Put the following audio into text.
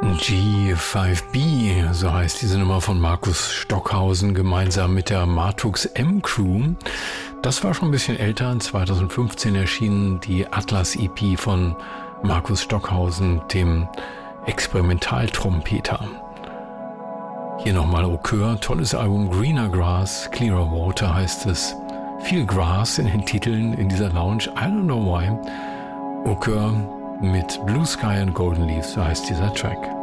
G5B, so heißt diese Nummer von Markus Stockhausen, gemeinsam mit der Martux M Crew. Das war schon ein bisschen älter, 2015 erschienen die Atlas-EP von Markus Stockhausen, dem Experimentaltrompeter. Hier nochmal Au Coeur, tolles Album, Greener Grass, Clearer Water heißt es. Viel Gras in den Titeln in dieser Lounge, I don't know why. Au Coeur mit Blue Sky and Golden Leaves, so heißt dieser Track.